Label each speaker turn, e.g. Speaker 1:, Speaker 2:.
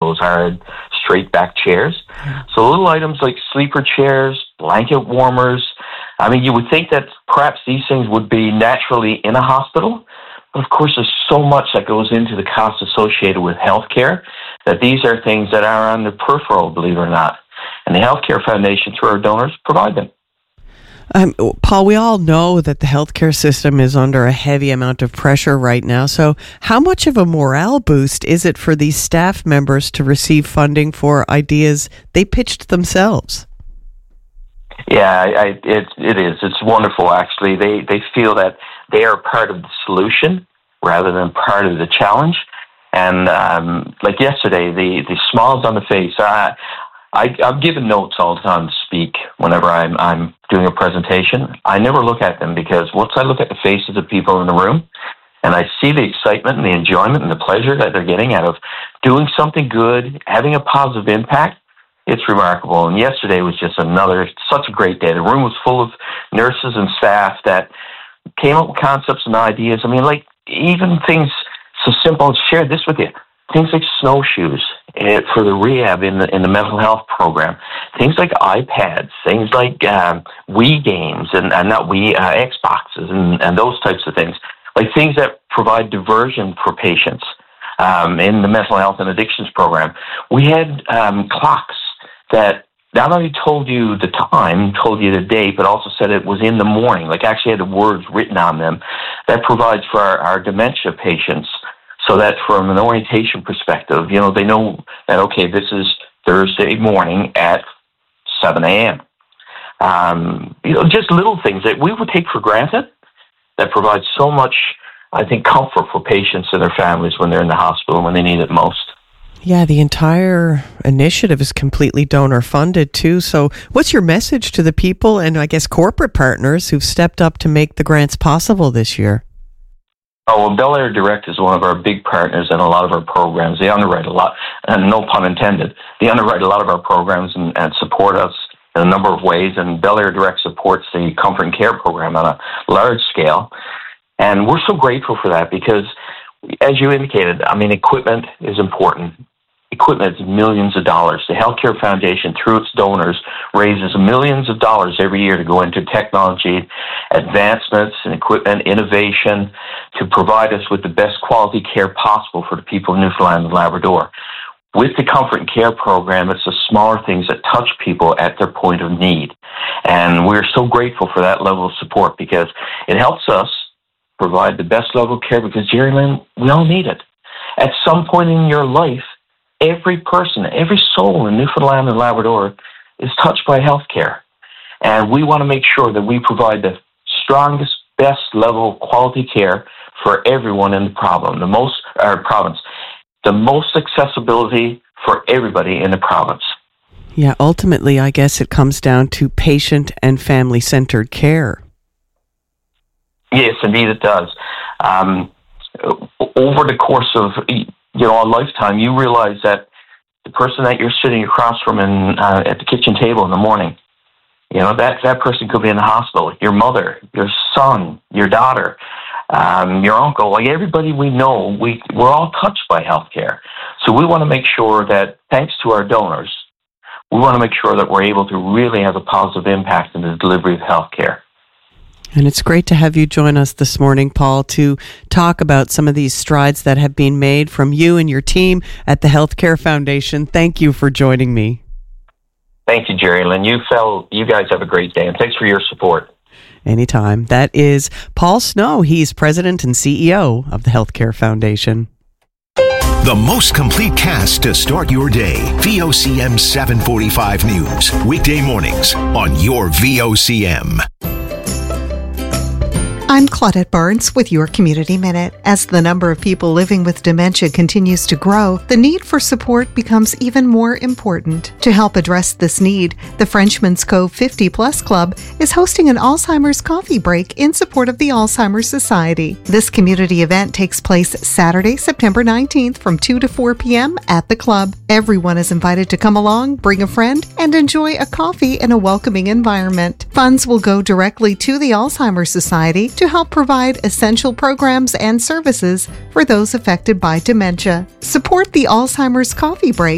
Speaker 1: those hard, straight back chairs. So little items like sleeper chairs, blanket warmers. I mean, you would think that perhaps these things would be naturally in a hospital. But of course, there's so much that goes into the cost associated with healthcare that these are things that are on the peripheral, believe it or not. And the Healthcare Foundation, through our donors, provide them.
Speaker 2: Paul, we all know that the healthcare system is under a heavy amount of pressure right now. So how much of a morale boost is it for these staff members to receive funding for ideas they pitched themselves?
Speaker 1: Yeah, it is. It's wonderful, actually. They feel that they are part of the solution rather than part of the challenge. And like yesterday, the smiles on the face. I'm given notes all the time to speak whenever I'm doing a presentation. I never look at them because once I look at the faces of people in the room and I see the excitement and the enjoyment and the pleasure that they're getting out of doing something good, having a positive impact, it's remarkable. And yesterday was just such a great day. The room was full of nurses and staff that came up with concepts and ideas. I mean, like even things so simple, I'll share this with you. Things like snowshoes for the rehab in the mental health program. Things like iPads. Things like Wii games and not Wii, Xboxes and those types of things. Like things that provide diversion for patients in the mental health and addictions program. We had clocks that not only told you the time, told you the date, but also said it was in the morning. Like actually had the words written on them. That provides for our dementia patients. So that from an orientation perspective, they know that, okay, this is Thursday morning at 7 a.m. Just little things that we would take for granted that provide so much, I think, comfort for patients and their families when they're in the hospital and when they need it most.
Speaker 2: Yeah, the entire initiative is completely donor funded too. So what's your message to the people and I guess corporate partners who've stepped up to make the grants possible this year?
Speaker 1: Oh, well, Bel Air Direct is one of our big partners in a lot of our programs. They underwrite a lot, and no pun intended, they underwrite a lot of our programs and support us in a number of ways. And Bel Air Direct supports the Comfort and Care program on a large scale. And we're so grateful for that because, as you indicated, I mean, equipment is important. Equipment is millions of dollars. The Healthcare Foundation, through its donors, raises millions of dollars every year to go into technology, advancements and equipment, innovation, to provide us with the best quality care possible for the people of Newfoundland and Labrador. With the Comfort and Care program, it's the smaller things that touch people at their point of need. And we're so grateful for that level of support because it helps us provide the best level of care because, Jerry Lynn, we all need it. At some point in your life, every person, every soul in Newfoundland and Labrador is touched by healthcare. And we want to make sure that we provide the strongest, best level of quality care for everyone in the province, the most accessibility for everybody in the province.
Speaker 2: Yeah, ultimately, I guess it comes down to patient and family-centered care.
Speaker 1: Yes, indeed it does. Over the course of a lifetime, you realize that the person that you're sitting across from at the kitchen table in the morning, that person could be in the hospital. Your mother, your son, your daughter, your uncle, like everybody we know, we're all touched by healthcare. So we want to make sure that, thanks to our donors, we want to make sure that we're able to really have a positive impact in the delivery of healthcare.
Speaker 2: And it's great to have you join us this morning, Paul, to talk about some of these strides that have been made from you and your team at the Healthcare Foundation. Thank you for joining me.
Speaker 1: Thank you, Jerry Lynn. You guys have a great day, and thanks for your support.
Speaker 2: Anytime. That is Paul Snow. He's president and CEO of the Healthcare Foundation.
Speaker 3: The most complete cast to start your day. VOCM 745 News. Weekday mornings on your VOCM.
Speaker 4: I'm Claudette Barnes with your Community Minute. As the number of people living with dementia continues to grow, the need for support becomes even more important. To help address this need, the Frenchman's Cove 50 Plus Club is hosting an Alzheimer's coffee break in support of the Alzheimer's Society. This community event takes place Saturday, September 19th from 2 to 4 p.m. at the club. Everyone is invited to come along, bring a friend, and enjoy a coffee in a welcoming environment. Funds will go directly to the Alzheimer's Society to help provide essential programs and services for those affected by dementia. Support the Alzheimer's Coffee Break